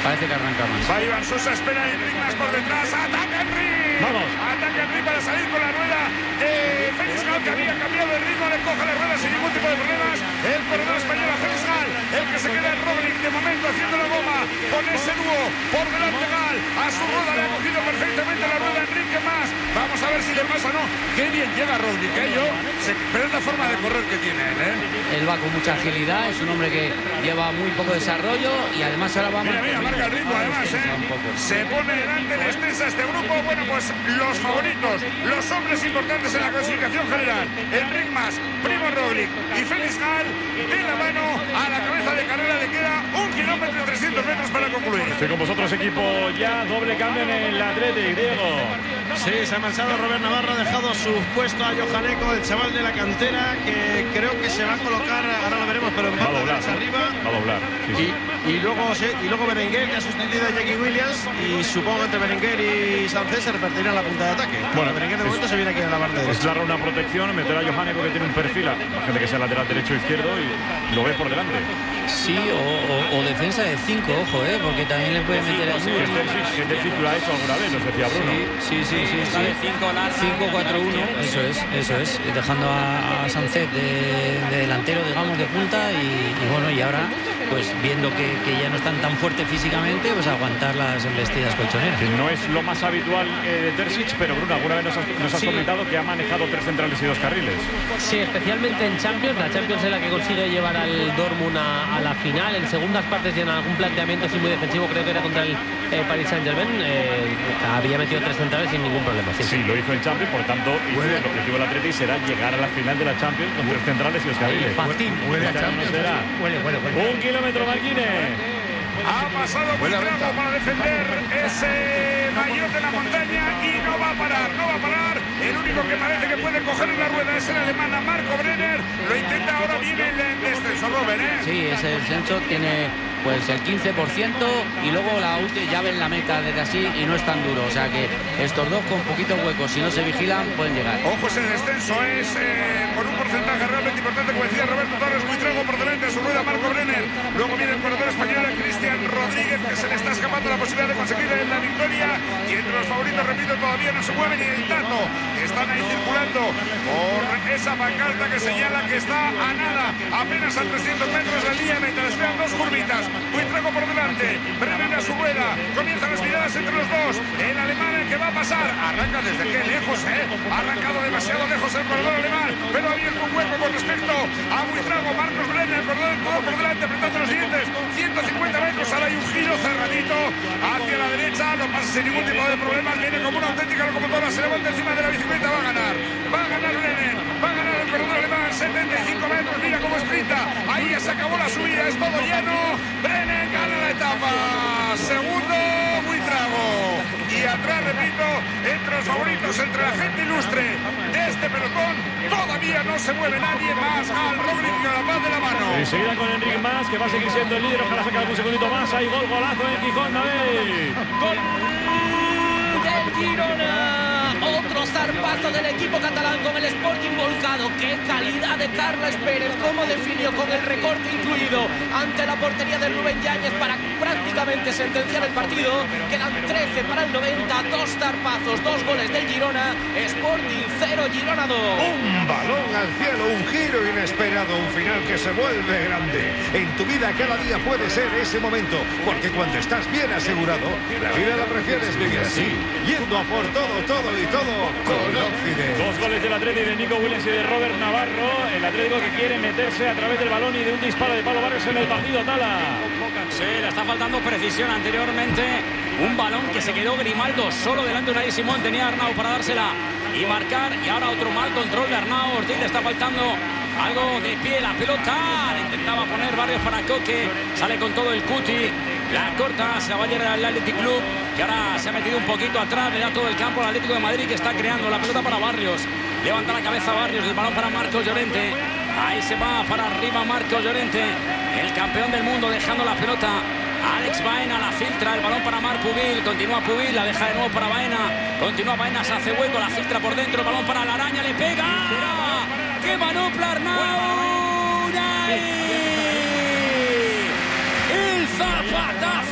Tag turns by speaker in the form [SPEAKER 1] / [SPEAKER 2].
[SPEAKER 1] parece que arranca más.
[SPEAKER 2] Va Iván Sosa, espera Enric más por detrás. ¡Ataca Enric!
[SPEAKER 3] Vamos.
[SPEAKER 2] Ataca Enric para salir con la rueda de Félix Gal, que había cambiado el ritmo. Le coge la rueda sin ningún tipo de problemas. El corredor español a Félix Gal, el que se queda en Roglic de momento haciendo la goma con ese dúo por delante. Gal a su rueda le ha cogido perfectamente la rueda Enrique más. Vamos a ver si le pasa o no. Qué bien llega Roglic, pero es la forma de correr que tiene él,
[SPEAKER 1] Él va con mucha agilidad, es un hombre que lleva muy poco desarrollo y además ahora va...
[SPEAKER 2] Mira, marca el ritmo además, Se pone delante de extensa este grupo. Bueno, pues los favoritos, los hombres importantes en la clasificación general. Enric Mas, Primo Roglic y Félix Gal de la mano a la cabeza de carrera. Le queda 1 kilómetro y 300 metros para concluir.
[SPEAKER 3] Estoy con vosotros, equipo ya. Doble cambio en el Athletic, Diego.
[SPEAKER 4] Sí, se ha marchado Robert Navarro, ha dejado su puesto a Johaneco, el chaval de la cantera, que creo que se va a colocar, ahora lo veremos, pero en banda derecha arriba.
[SPEAKER 3] Va a doblar. Sí.
[SPEAKER 4] Y luego Berenguer, que ha sustituido a Jackie Williams, y supongo que entre Berenguer y Sánchez se repartirán la punta de ataque.
[SPEAKER 3] Bueno,
[SPEAKER 4] Berenguer de momento se viene aquí a la banda derecha.
[SPEAKER 3] Es larga una protección, meter a Johaneco, que tiene un perfil, imagínate que sea lateral derecho o izquierdo, y lo ve por delante.
[SPEAKER 1] Sí, o defensa de 5, ojo, porque también le puede meter a
[SPEAKER 3] Terzic lo ha hecho alguna vez, nos decía Bruno.
[SPEAKER 1] Sí. 5-4-1, eso es, dejando a Sánchez de delantero, digamos, de punta, y bueno, y ahora pues viendo que ya no están tan fuertes físicamente, pues aguantar las embestidas colchoneras.
[SPEAKER 3] Que no es lo más habitual de Terzic, pero Bruno, alguna vez nos has comentado que ha manejado 3 centrales y 2 carriles.
[SPEAKER 5] Sí, especialmente en Champions. La Champions es la que consigue llevar al Dortmund a la final. En segundas partes y en algún planteamiento así muy defensivo, creo que era contra el Paris Saint-Germain, había metido 3 centrales sin ningún problema.
[SPEAKER 3] Sí, lo hizo en Champions, por tanto, el objetivo del Athletic será llegar a la final de la Champions con 3 centrales y 2 carriles.
[SPEAKER 5] Huele a Champions. Huele.
[SPEAKER 3] 1 kilómetro, Marquines.
[SPEAKER 2] Ha pasado muy bravo para defender ese maillot de la montaña y no va a parar. El único que parece que puede coger la rueda es el alemán Marco Brenner. Lo intenta, ahora viene el descenso, Robert,
[SPEAKER 1] Sí, ese descenso tiene pues el 15% y luego la última llave en la meta desde así y no es tan duro. O sea que estos dos con poquitos huecos, si no se vigilan, pueden llegar.
[SPEAKER 2] Ojo, ese descenso es con un porcentaje realmente importante, como decía Roberto Torres. Muy trago por delante de su rueda Marco Brenner. Luego viene el corredor español Cristian Rodríguez, que se le está escapando la posibilidad de conseguir la victoria. Y entre los favoritos, repito, todavía no se mueve ni el tato. Están ahí circulando por esa pancarta que señala que está a nada, apenas a 300 metros de la línea de meta. Les quedan 2 curvitas. Muy trago por delante. Brenner a su rueda. Comienzan las miradas entre los dos. El alemán, el que va a pasar. Arranca desde qué lejos, Ha arrancado demasiado lejos el corredor alemán, pero ha abierto un hueco con respecto a Buitrago. Marcos Brenner, el corredor todo por delante, apretando los dientes. 150 metros, ahora hay un giro cerradito hacia la derecha. No pasa sin ningún tipo de problemas. Viene como una auténtica locomotora. Se levanta encima de la bicicleta. Va a ganar Brenner. Va a ganar el corredor alemán. 75 metros. Mira cómo sprinta. Ahí ya se acabó la subida. Es todo lleno. Brenner gana la etapa. Segundo, Buitrago. Y atrás, repito, entre los favoritos, entre la gente ilustre de este pelotón, todavía no se mueve nadie más. Al Roglic y a la paz de la mano.
[SPEAKER 3] Enseguida con Enric Mas, que va a seguir siendo el líder. Ojalá saque algún segundito más. Hay golazo en Gijón, David.
[SPEAKER 6] Gol del Girona. Otro zarpazo del equipo catalán con el Sporting volcado. Qué calidad de Carles Pérez, cómo definió con el recorte incluido ante la portería de Rubén Yáñez para prácticamente sentenciar el partido. Quedan 13 para el 90, 2 zarpazos, 2 goles del Girona. Sporting 0, Girona 2.
[SPEAKER 7] Un balón al cielo, un giro inesperado, un final que se vuelve grande. En tu vida cada día puede ser ese momento, porque cuando estás bien asegurado, la vida la prefieres vivir así, yendo a por todo y todo con Occident.
[SPEAKER 3] 2 goles del Atlético de Nico Williams y de Robert Navarro. El Atlético que quiere meterse a través del balón y de un disparo de Pablo Barrios en el partido, Tala.
[SPEAKER 8] Sí, le está faltando precisión anteriormente. Un balón que se quedó Grimaldo solo delante de Unai Simón. Tenía Arnau para dársela y marcar. Y ahora otro mal control de Arnau. Ortiz le está faltando algo de pie la pelota. Le intentaba poner Barrios para Coque. Sale con todo el Cuti. La corta, se la va a llevar al Athletic Club, que ahora se ha metido un poquito atrás, le da todo el campo al Atlético de Madrid, que está creando la pelota para Barrios. Levanta la cabeza Barrios, el balón para Marcos Llorente. Ahí se va para arriba Marcos Llorente, el campeón del mundo, dejando la pelota. Alex Baena la filtra, el balón para Marc Pubil, continúa Pubil, la deja de nuevo para Baena, continúa Baena, se hace hueco, la filtra por dentro, el balón para la araña, le pega. ¡Qué manopla Arnau! ¡El zapatazo!